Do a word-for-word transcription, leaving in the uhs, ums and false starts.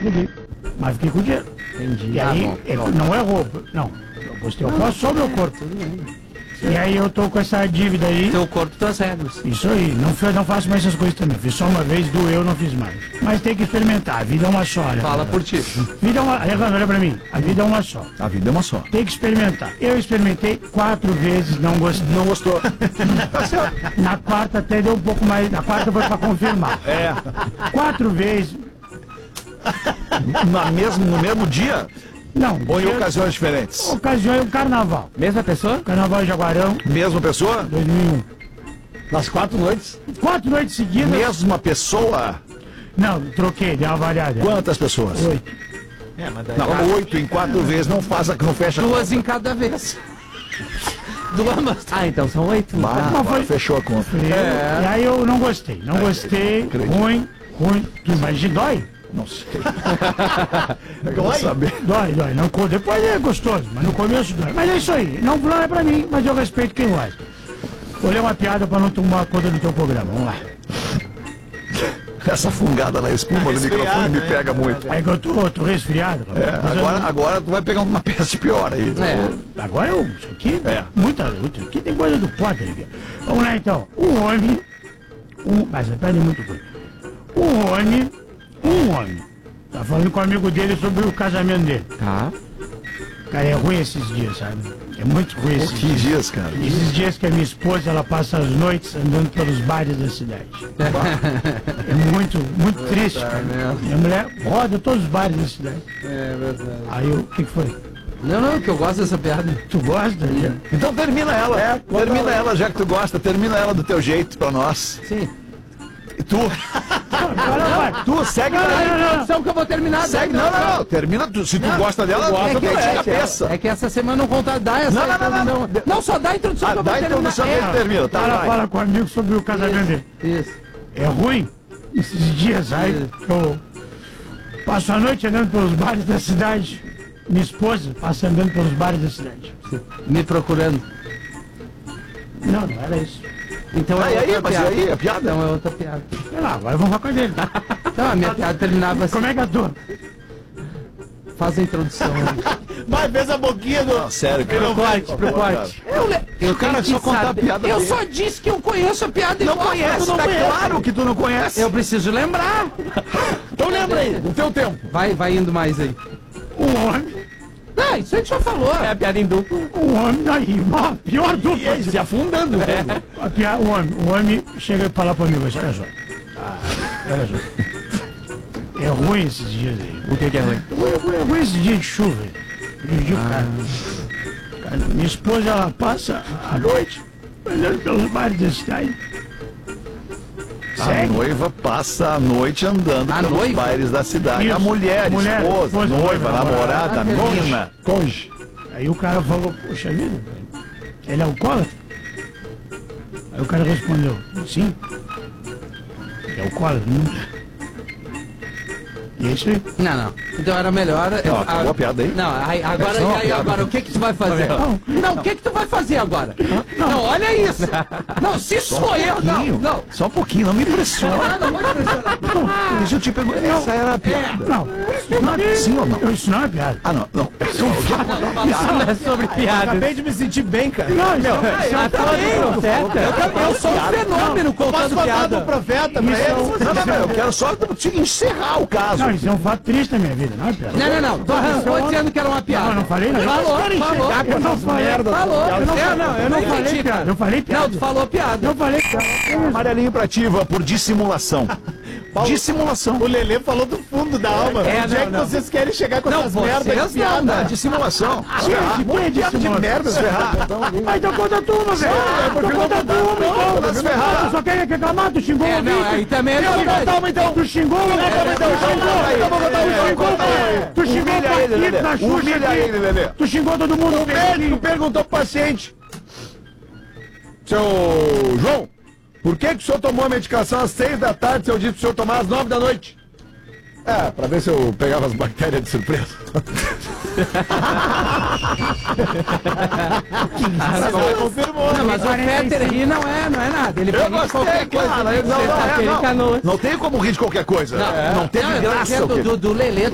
peguei. Mas fiquei com o dinheiro. Entendi. E aí, Ah, é, não é roubo. Não. Eu gostei, eu posso só o meu corpo. E aí eu tô com essa dívida aí. Teu corpo, tuas regras. Isso aí, não, fi- não faço mais essas coisas também. Fiz só uma vez, doeu, não fiz mais. Mas tem que experimentar, a vida é uma só, né? Fala por ti. Vida é uma. Alejandro, olha pra mim, a vida é uma só. A vida é uma só. Tem que experimentar. Eu experimentei quatro vezes, não gostei. Não gostou? Na quarta até deu um pouco mais. Na quarta foi pra confirmar. É. Quatro vezes. Na mesmo, no mesmo dia? Não. Ou em dia- ocasiões diferentes? Ocasião é o carnaval. Mesma pessoa? Carnaval de Jaguarão, Mesma pessoa? dois mil e um. Nas quatro noites? Quatro noites seguidas. Mesma pessoa? Não, troquei, dei uma variada. Quantas pessoas? Oito. É, mas daí... Não, oito em quatro vezes não faz, não fecha. Duas em cada vez. Duas, mas... Ah, então são oito. Ah, Mas foi- fechou a conta. Eu- E aí eu não gostei. Não gostei. acredito. Ruim, ruim. Tu imagina, dói? Não sei. Eu quero saber. Dói, dói. Não, co- depois é gostoso, mas no começo dói. Mas é isso aí. Não, não é pra mim, mas eu respeito quem gosta. Vou ler uma piada pra não tomar conta do teu programa. Vamos lá. Essa fungada na espuma do microfone me pega muito. É que eu tô, tô resfriado. É, rapaz. Mas eu agora, não- agora tu vai pegar uma peste pior aí. É. Agora eu. Isso aqui É. muita luta. Aqui tem coisa do Potter. Aqui. Vamos lá então. Um homem. Um, mas a pele é muito ruim. Um homem. Um homem. Tá falando com um amigo dele sobre o casamento dele. Tá. Cara, é ruim esses dias, sabe? É muito ruim esses Que dias. dias, cara. Esses dias que a minha esposa ela passa as noites andando pelos bares da cidade. É muito, muito triste, cara. mesmo. Minha mulher roda todos os bares da cidade. É verdade. Aí eu, o que, que foi? Não, não, que eu gosto dessa piada. Tu gosta? Já? Então termina ela. É, termina ela, já que tu gosta. Termina ela do teu jeito pra nós. Sim. E tu, Agora vai. tu segue Não, não, daí. não, não. Condição que eu vou terminar. Segue, daí, não, não, não. Termina, tu, se tu gosta dela, É gosta que, tu de é, cabeça. que, é que essa semana não conta, dá essa Não, não, não, não. introdução. Não, só dá a introdução Ah, que eu vou dá a terminar. introdução que ele termina, O tá? cara Vai. fala com o amigo sobre o casamento dele. Isso. É ruim esses dias aí que eu passo a noite andando pelos bares da cidade. Minha esposa passa andando pelos bares da cidade. Me procurando. Não, não era isso. Então Ah, e é aí, outra mas e piada. aí, a piada? Então é outra piada. Sei lá, agora vamos falar com ele. Então a minha piada terminava assim. Como é que eu tô? Faz a introdução. Vai, fez a boquinha do... Ah, sério, cara. Pro corte, pro corte. Eu, le- eu cara, tenho só que contar a saber. piada Eu dele. só disse que eu conheço a piada Não igual, conhece, tu não tá conhece. claro que tu não conhece. Eu preciso lembrar. Então lembra aí, o teu tempo. Vai, vai indo mais aí. Um homem, Não, isso a gente já falou. É a piada em duplo. um homem, aí, uma pior dupla. Se afundando. A pior, o homem, o homem chega e fala pra mim, olha só. Ah, olha só. É ruim esses dias aí. O que, que é ruim? É ruim, é ruim esses dias de chuva. Prejudica o cara. Cara, minha esposa, ela passa a noite andando pelos bares da cidade. A Segue. noiva passa a noite andando A pelos noiva? bares da cidade. Isso. A mulher, Mulher, esposa, esposa, noiva, noiva, namorada, namorada. mina. Cônjuge. Aí o cara falou, poxa vida, ele é alcoólatra? Aí o cara respondeu, sim. Ele é alcoólatra, não. E é isso aí. Não, não. Então era melhor. Não, acabou a piada aí? Não, aí, agora, Só uma e aí, piada. agora, o que que tu vai fazer? Não. Não, o que que tu vai fazer agora? Não, olha isso. Não, se sou eu, não, pouquinho. não. Só um pouquinho, não me impressiona. Ah, não pode pressionar. Deixa eu te perguntar. Essa era a piada. Não, isso não é, Sim ou não? isso não é piada. Ah, não, não. Não é sobre piada. Acabei de me sentir bem, cara. Não, isso, isso é Eu também, eu, também, eu sou um fenômeno Posso contando contar piada. do profeta pra Isso é um- eles? Não, não, não, eu quero só te encerrar o caso. não, isso é um fato triste da minha vida, não é piada. Não, não, não. Tô, não tô dizendo que era uma piada. Não, não falei nada. Falou, Eu não falou. Eu não falei. Falou. Eu não, É, não, eu não falei entendi, piada. Eu falei piada. Não, tu falou piada. Eu falei piada. Amarelinho pra ativa por dissimulação. Dissimulação. O Lelê falou do fundo da alma. É, Onde é não, que não. vocês querem chegar com Não, essas merdas de vocês não, piada? né? Dissimulação. Gente, que é Piada de merda, se ferrar. Mas então conta a turma, velho. Então conta a turma, então. se ferrar. Tu só quer reclamar, tu xingou É, o não, ouvinte. aí também é Eu vou verdade. contar uma então. Tu xingou o ouvinte. Tu xingou. Eu vou contar um xingou. Tu xingou o Humilha ele, Paquito Lelê. na Xuxa Humilha aqui. ele, Lelê. Tu xingou todo mundo. O médico perguntou pro paciente: Seu João, por que, que o senhor tomou a medicação às seis da tarde se eu disse pro senhor tomar às nove da noite? É, pra ver se eu pegava as bactérias de surpresa. Confirmou. Não, mas o Peter ri não é, não é nada. Ele Eu pode rir de gostei, qualquer coisa. cara. Não, não, Você tá é, querendo não. canoas. Não tem como rir de qualquer coisa. Não, não teve Não, eu tô graça. dizendo o quê? do, do Lelê